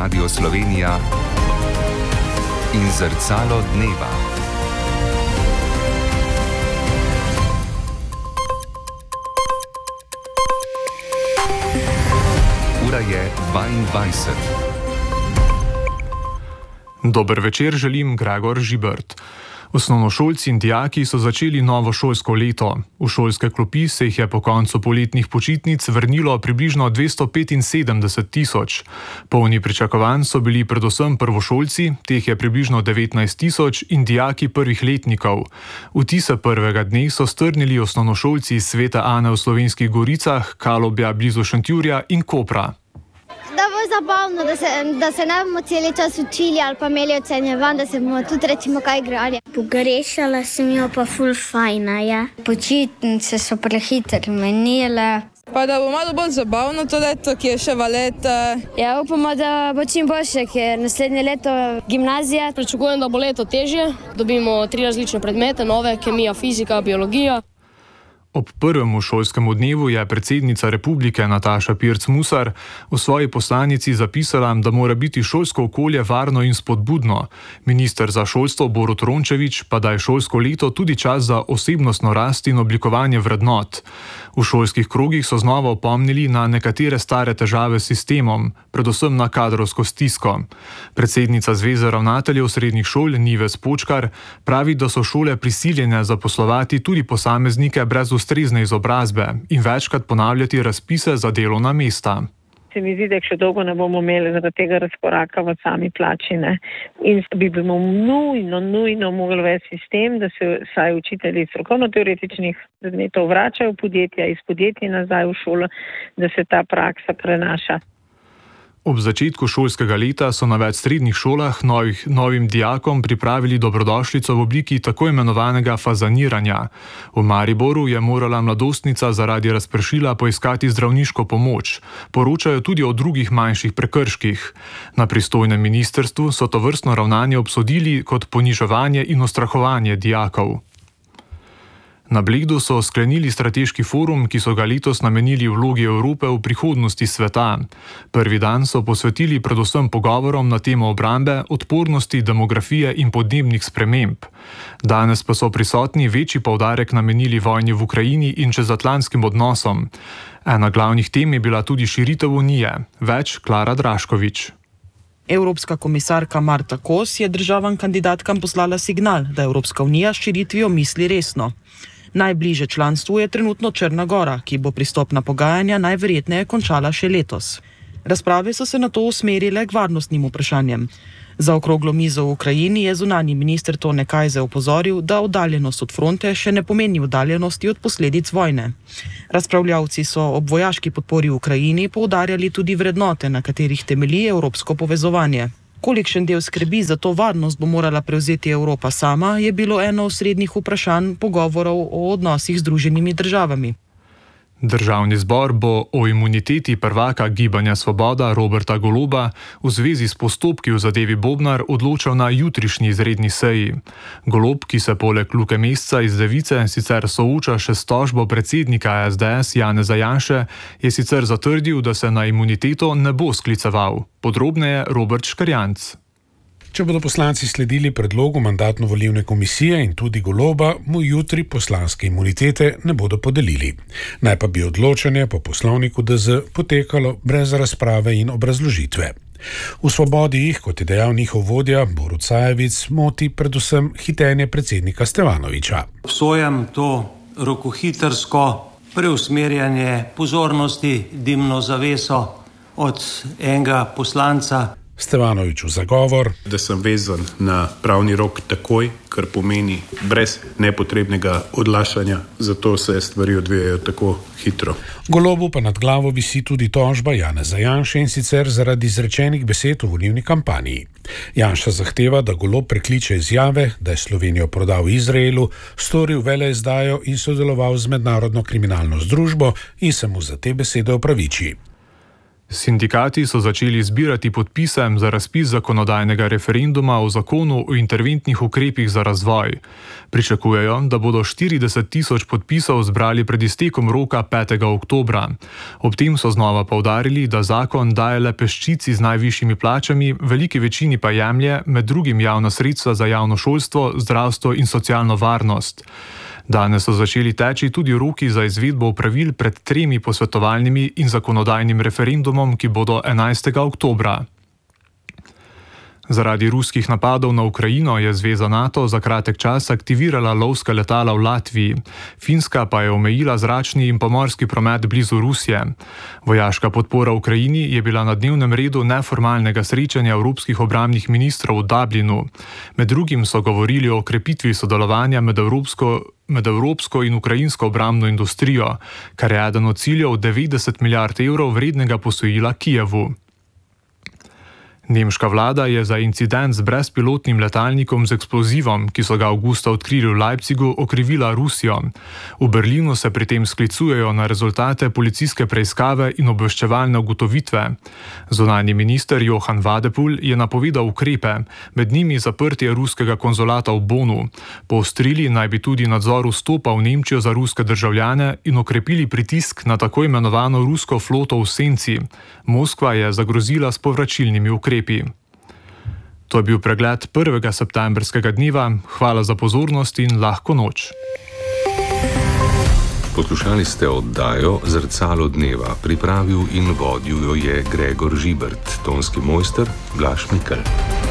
Radio Slovenija in Zrcalo dneva. Ura je 22. Dober večer želim, Gregor Žibert. Osnovnošolci in dijaki so začeli novo šolsko leto. V šolske klopi se jih je po koncu poletnih počitnic vrnilo približno 275 tisoč. Polni pričakovanj so bili predvsem prvošolci, teh je približno 19 tisoč, in dijaki prvih letnikov. Vtise prvega dne so strnili osnovnošolci iz Svete Ane v Slovenskih Goricah, Kalobja blizu Šentjurja in Kopra. Da bo zabavno, da se ne bomo celi čas učili ali pa imeli ocenjevanj, da se bomo tudi recimo kaj igrali. Pogrešala sem jo, pa ful fajna je. Počitnice so prehitro menile. Pa da bo malo bolj zabavno to leto, ki je še valet. Ja, upamo, da bo čim boljše, ker naslednje leto gimnazija. Pričakujem, da bo leto težje. Dobimo 3 različne predmete, nove, kemija, fizika, biologija. Ob prvem šolskem dnevu je predsednica republike Nataša Pirc Musar v svoji poslanici zapisala, da mora biti šolsko okolje varno in spodbudno. Minister za šolstvo Borut Rončević pa da je šolsko leto tudi čas za osebnostno rast in oblikovanje vrednot. V šolskih krogih so znova opomnili na nekatere stare težave s sistemom, predvsem na kadrovsko stisko. Predsednica Zveze ravnateljev srednjih šol Nives Počkar pravi, da so šole prisiljene zaposlovati tudi posameznike brez ustrezne izobrazbe in večkrat ponavljati razpise za delovna mesta. Se mi zdi, da še dolgo ne bomo imeli zaradi tega razkoraka v sami plači. In bi bomo nujno mogli uvesti sistem, da se vsaj učitelji strokovno-teoretičnih predmetov vračajo v podjetja, iz podjetij nazaj v šolo, da se ta praksa prenaša. Ob začetku šolskega leta so na več srednjih šolah novim dijakom pripravili dobrodošlico v obliki tako imenovanega fazaniranja. V Mariboru je morala mladostnica zaradi razpršila poiskati zdravniško pomoč. Poročajo tudi o drugih manjših prekrških. Na pristojnem ministrstvu so tovrstno ravnanje obsodili kot poniževanje in ustrahovanje dijakov. Na Bledu so sklenili strateški forum, ki so ga letos namenili vlogi Evrope v prihodnosti sveta. Prvi dan so posvetili predvsem pogovorom na temo obrambe, odpornosti, demografije in podnebnih sprememb. Danes pa so prisotni večji poudarek namenili vojni v Ukrajini in čezatlantskim odnosom. Ena glavnih tem je bila tudi širitev Unije. Več Klara Draškovič. Evropska komisarka Marta Kos je državam kandidatkam poslala signal, da Evropska unija s širitvijo misli resno. Najbliže članstvu je trenutno Črna Gora, ki bo pristopna pogajanja najverjetneje končala še letos. Razprave so se nato usmerile k varnostnim vprašanjem. Za okroglo mizo v Ukrajini je zunanji minister Tone Kajze opozoril, da oddaljenost od fronte še ne pomeni oddaljenosti od posledic vojne. Razpravljavci so ob vojaški podpori v Ukrajini poudarjali tudi vrednote, na katerih temelji evropsko povezovanje. Kolikšen del skrbi za to varnost bo morala prevzeti Evropa sama, je bilo eno osrednjih vprašanj pogovorov o odnosih z Združenimi državami. Državni zbor bo o imuniteti prvaka Gibanja Svoboda Roberta Goloba v zvezi s postopki v zadevi Bobnar odločal na jutrišnji izredni seji. Golob, ki se poleg Luke Mesca iz Levice sicer sooča še s tožbo predsednika SDS Janeza Janše, je sicer zatrdil, da se na imuniteto ne bo skliceval. Podrobneje Robert Škarjanc. Če bodo poslanci sledili predlogu mandatno-volilne komisije in tudi Goloba, mu jutri poslanske imunitete ne bodo podelili. Naj pa bi odločanje po poslovniku DZ potekalo brez razprave in obrazložitve. V Svobodi jih, kot je dejal njihov vodja Borut Sajovic, moti predvsem hitenje predsednika Stevanovića. Obsojam to rokohitrsko preusmerjanje pozornosti, dimno zaveso od enega poslanca. Stevanoviću zagovor, da sem vezan na pravni rok takoj, kar pomeni brez nepotrebnega odlašanja, zato se stvari odvijajo tako hitro. Golobu pa nad glavo visi tudi tožba Janeza Janše, in sicer zaradi izrečenih besed v volilni kampanji. Janša zahteva, da Golob prekliče izjave, da je Slovenijo prodal Izraelu, storil veleizdajo in sodeloval z mednarodno kriminalno združbo in se mu za te besede opraviči. Sindikati so začeli zbirati podpise za razpis zakonodajnega referenduma o zakonu o interventnih ukrepih za razvoj. Pričakujejo, da bodo 40 tisoč podpisov zbrali pred iztekom roka 5. oktobra. Ob tem so znova poudarili, da zakon daje le peščici z najvišjimi plačami, veliki večini pa jemlje, med drugim javna sredstva za javno šolstvo, zdravstvo in socialno varnost. Danes so začeli teči tudi roki za izvedbo pravil pred 3 posvetovalnimi in zakonodajnim referendumom, ki bodo 11. oktobra. Zaradi ruskih napadov na Ukrajino je Zveza NATO za kratek čas aktivirala lovska letala v Latviji. Finska pa je omejila zračni in pomorski promet blizu Rusije. Vojaška podpora Ukrajini je bila na dnevnem redu neformalnega srečanja evropskih obrambnih ministrov v Dublinu. Med drugim so govorili o krepitvi sodelovanja med evropsko in ukrajinsko obrambno industrijo, kar je eden od ciljev 90 milijard evrov vrednega posojila Kijevu. Nemška vlada je za incident z brezpilotnim letalnikom z eksplozivom, ki so ga avgusta odkrili v Leipzigu, okrivila Rusijo. V Berlinu se pri tem sklicujejo na rezultate policijske preiskave in obveščevalne ugotovitve. Zunanji minister Johann Wadephul je napovedal ukrepe, med njimi zaprtje ruskega konzulata v Bonu. Poostrili naj bi tudi nadzor vstopa v Nemčijo za ruske državljane in okrepili pritisk na tako imenovano rusko floto v senci. Moskva je zagrozila s povračilnimi ukrepi. To je bil pregled 1. septembrskega dneva. Hvala za pozornost in lahko noč. Poslušali ste oddajo Zrcalo dneva. Pripravil in vodil jo je Gregor Žibert, tonski mojster Blaž Mikl.